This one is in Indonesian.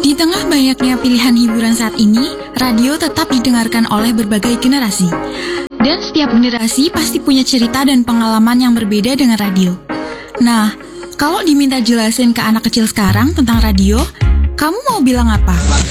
Di tengah banyaknya pilihan hiburan saat ini, radio tetap didengarkan oleh berbagai generasi. Dan setiap generasi pasti punya cerita dan pengalaman yang berbeda dengan radio. Nah, kalau diminta jelasin ke anak kecil sekarang tentang radio, kamu mau bilang apa?